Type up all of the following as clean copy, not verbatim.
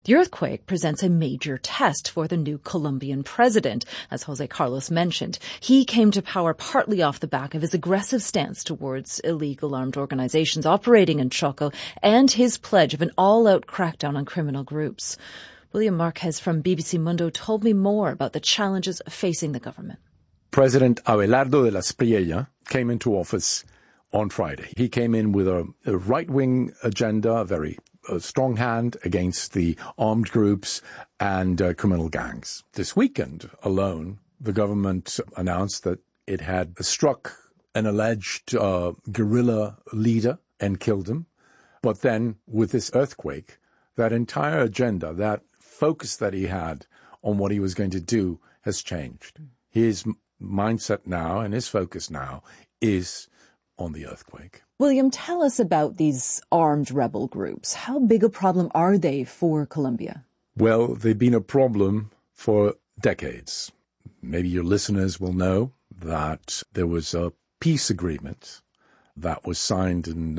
The earthquake presents a major test for the new Colombian president, as Jose Carlos mentioned. He came to power partly off the back of his aggressive stance towards illegal armed organizations operating in Choco and his pledge of an all-out crackdown on criminal groups. William Marquez from BBC Mundo told me more about the challenges facing the government. President Abelardo de la Espriella came into office on Friday. He came in with a right-wing agenda, a strong hand against the armed groups and criminal gangs. This weekend alone, the government announced that it had struck an alleged guerrilla leader and killed him. But then with this earthquake, that entire agenda, that focus that he had on what he was going to do has changed. His mindset now and his focus now is on the earthquake. William, tell us about these armed rebel groups. How big a problem are they for Colombia? Well, they've been a problem for decades. Maybe your listeners will know that there was a peace agreement that was signed in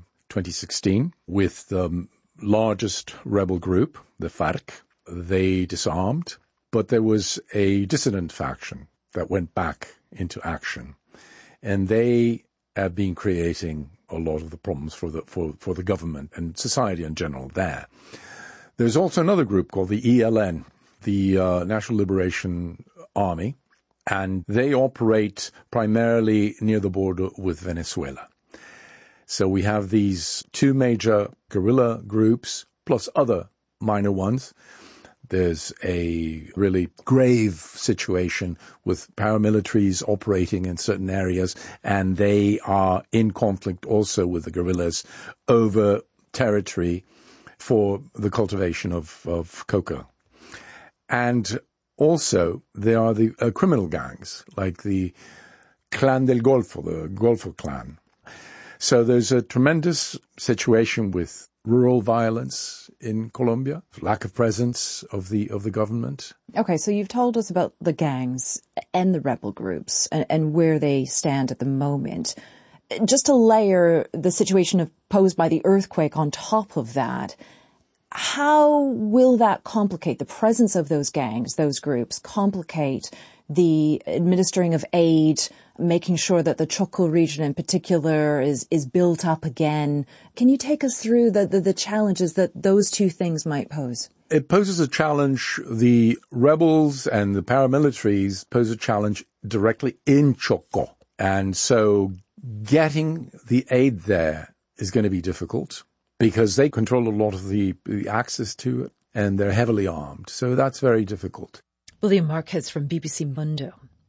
2016 with the largest rebel group, the FARC. They disarmed, but there was a dissident faction that went back into action, and they have been creating a lot of the problems for the government and society in general there. There's also another group called the ELN, the National Liberation Army, and they operate primarily near the border with Venezuela. So we have these two major guerrilla groups, plus other minor ones. There's a really grave situation with paramilitaries operating in certain areas, and they are in conflict also with the guerrillas over territory for the cultivation of coca. And also there are the criminal gangs, like the Clan del Golfo, the Golfo clan. So there's a tremendous situation with rural violence in Colombia, lack of presence of the government. Okay, so you've told us about the gangs and the rebel groups and where they stand at the moment. Just to layer the situation posed by the earthquake on top of that, how will that complicate the presence of those gangs, those groups, complicate the administering of aid, making sure that the Choco region in particular is built up again? Can you take us through the challenges that those two things might pose? It poses a challenge. The rebels and the paramilitaries pose a challenge directly in Choco. And so getting the aid there is going to be difficult because they control a lot of the access to it and they're heavily armed. So that's very difficult. William Marquez from BBC Mundo.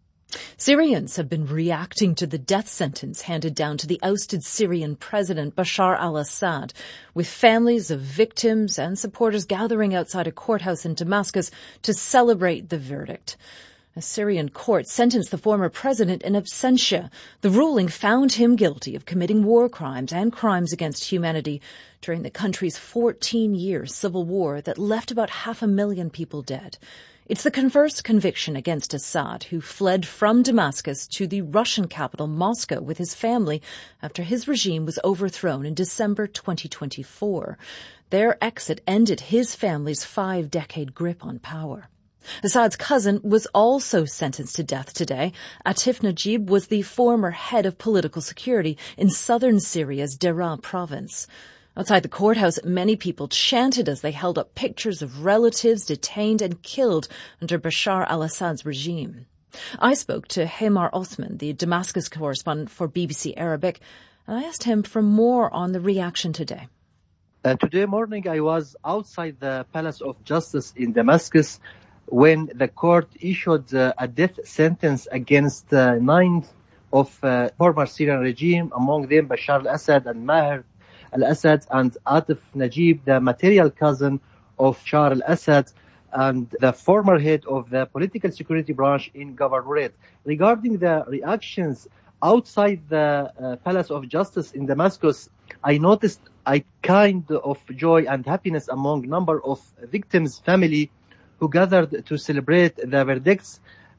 Syrians have been reacting to the death sentence handed down to the ousted Syrian president Bashar al-Assad, with families of victims and supporters gathering outside a courthouse in Damascus to celebrate the verdict. A Syrian court sentenced the former president in absentia. The ruling found him guilty of committing war crimes and crimes against humanity during the country's 14-year civil war that left about 500,000 people dead. It's the first conviction against Assad, who fled from Damascus to the Russian capital, Moscow, with his family after his regime was overthrown in December 2024. Their exit ended his family's 5-decade grip on power. Assad's cousin was also sentenced to death today. Atif Najib was the former head of political security in southern Syria's Deraa province. Outside the courthouse, many people chanted as they held up pictures of relatives detained and killed under Bashar al-Assad's regime. I spoke to Hemar Osman, the Damascus correspondent for BBC Arabic, and I asked him for more on the reaction today. Today morning, I was outside the Palace of Justice in Damascus when the court issued a death sentence against 9 of former Syrian regime, among them Bashar al-Assad and Maher al-Assad and Atif Najib, the material cousin of Bashar al-Assad and the former head of the political security branch in Governorate. Regarding the reactions outside the Palace of Justice in Damascus, I noticed a kind of joy and happiness among number of victims' family who gathered to celebrate the verdicts,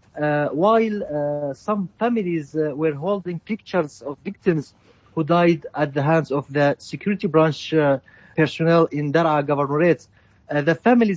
while some families were holding pictures of victims who died at the hands of the security branch personnel in Deraa Governorate. The families